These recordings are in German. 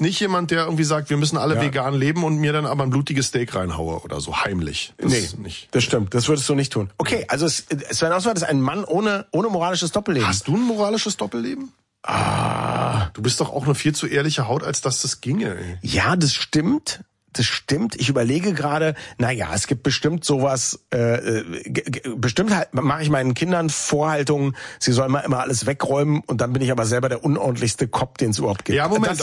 nicht jemand, der irgendwie sagt, wir müssen alle vegan leben und mir dann aber ein blutiges Steak reinhaue oder so, heimlich. Das stimmt. Das würdest du nicht tun. Okay, also Sven Oswald ist ein Mann ohne moralisches Doppelleben. Hast du ein moralisches Doppelleben? Du bist doch auch eine viel zu ehrliche Haut, als dass das ginge. Ey. Ja, das stimmt. Ich überlege gerade, es gibt bestimmt sowas, bestimmt halt mache ich meinen Kindern Vorhaltungen, sie sollen mal immer alles wegräumen und dann bin ich aber selber der unordentlichste Kopf, den es überhaupt gibt. Ja, Moment,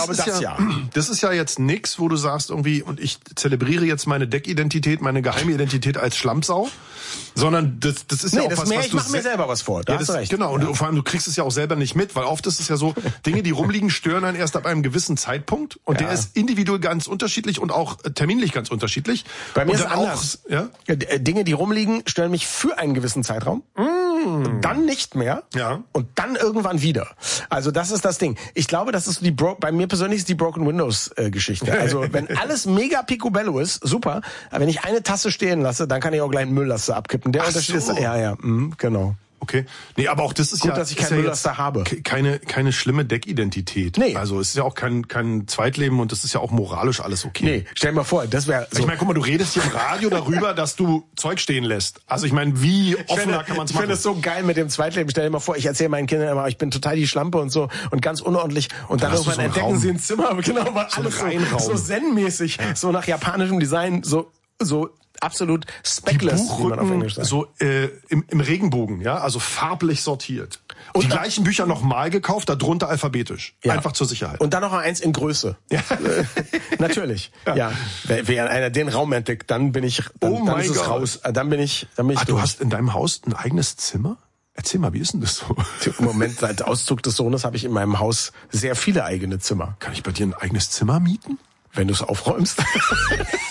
das ist ja jetzt nix, wo du sagst irgendwie, und ich zelebriere jetzt meine Deckidentität, meine geheime Identität als Schlampsau, sondern das ist ja auch was ich mache mir selber was vor, da hast du recht. Genau, und vor allem, du kriegst es ja auch selber nicht mit, weil oft ist es ja so, Dinge, die rumliegen, stören dann erst ab einem gewissen Zeitpunkt und der ist individuell ganz unterschiedlich und auch terminlich ganz unterschiedlich. Bei mir ist es anders. Dinge, die rumliegen, stören mich für einen gewissen Zeitraum, dann nicht mehr und dann irgendwann wieder. Also das ist das Ding. Ich glaube, das ist bei mir persönlich ist die Broken Windows Geschichte. Also wenn alles mega picobello ist, super. Aber wenn ich eine Tasse stehen lasse, dann kann ich auch gleich einen Mülllaster abkippen. Der Unterschied ist, genau. Okay. Nee, aber auch das ist gut, dass ich keinen Mülllaster habe. Keine schlimme Deckidentität. Nee. Also es ist ja auch kein Zweitleben und das ist ja auch moralisch alles okay. Nee, stell dir mal vor, das wäre so. Ich meine, guck mal, du redest hier im Radio darüber, dass du Zeug stehen lässt. Also ich meine, wie offener kann man es machen? Ich finde es so geil mit dem Zweitleben. Stell dir mal vor, ich erzähle meinen Kindern immer, ich bin total die Schlampe und so und ganz unordentlich und dann irgendwann entdecken sie ein Zimmer, genau, weil alles so zen-mäßig, so nach japanischem Design, so absolut speckless, wie man auf Englisch sagt. So im Regenbogen, ja, also farblich sortiert. Und die gleichen Bücher nochmal gekauft, darunter alphabetisch. Ja. Einfach zur Sicherheit. Und dann noch eins in Größe. Ja. Natürlich. Ja. Wenn einer den Raum entdeckt, dann bin ich, dann ist es raus. Dann bin ich durch. Du hast in deinem Haus ein eigenes Zimmer? Erzähl mal, wie ist denn das so? Im Moment, seit Auszug des Sohnes, habe ich in meinem Haus sehr viele eigene Zimmer. Kann ich bei dir ein eigenes Zimmer mieten? Wenn du es aufräumst.